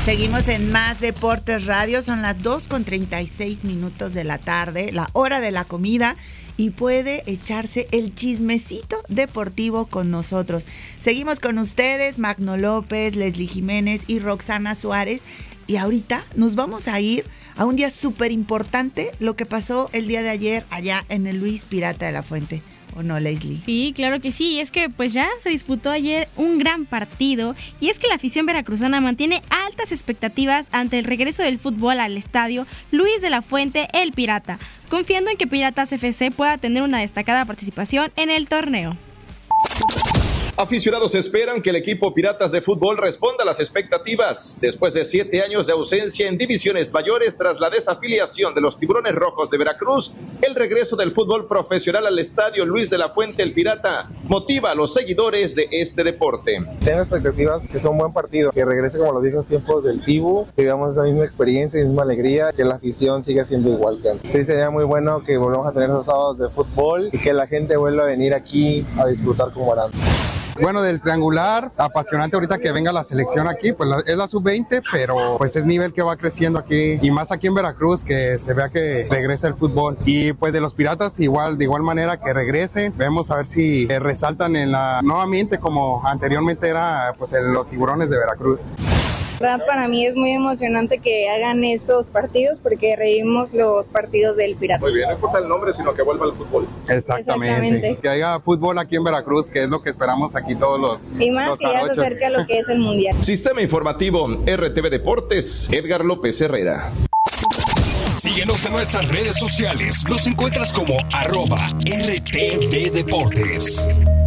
Seguimos en Más Deportes Radio, son las 2:36 de la tarde, la hora de la comida, y puede echarse el chismecito deportivo con nosotros. Seguimos con ustedes, Magno López, Leslie Jiménez y Roxana Suárez, y ahorita nos vamos a ir a un día súper importante, lo que pasó el día de ayer allá en el Luis Pirata de la Fuente. ¿O no, Leslie? Sí, claro que sí. Es que pues ya se disputó ayer un gran partido, y es que la afición veracruzana mantiene altas expectativas ante el regreso del fútbol al estadio Luis de la Fuente, el Pirata, confiando en que Piratas FC pueda tener una destacada participación en el torneo. Aficionados esperan que el equipo Piratas de Fútbol responda a las expectativas. Después de 7 años de ausencia en divisiones mayores tras la desafiliación de los Tiburones Rojos de Veracruz, el regreso del fútbol profesional al estadio Luis de la Fuente, el Pirata, motiva a los seguidores de este deporte. Tengo expectativas que sea un buen partido, que regrese como los viejos tiempos del Tibu, que vivamos esa misma experiencia y misma alegría, que la afición siga siendo igual que antes. Sí, sería muy bueno que volvamos a tener los sábados de fútbol y que la gente vuelva a venir aquí a disfrutar como era antes. Bueno, del triangular, apasionante ahorita que venga la selección aquí, pues es la sub-20, pero pues es nivel que va creciendo aquí, y más aquí en Veracruz, que se vea que regresa el fútbol. Y pues de los Piratas de igual manera que regrese, vemos a ver si resaltan nuevamente como anteriormente era pues en los Tiburones de Veracruz. Para mí es muy emocionante que hagan estos partidos porque revivimos los partidos del Pirata. Muy bien, no importa el nombre, sino que vuelva al fútbol. Exactamente. Que haya fútbol aquí en Veracruz, que es lo que esperamos aquí todos los y más los si ya se acerca a lo que es el Mundial. Sistema Informativo RTV Deportes, Edgar López Herrera. Síguenos en nuestras redes sociales. Nos encuentras como @RTV Deportes.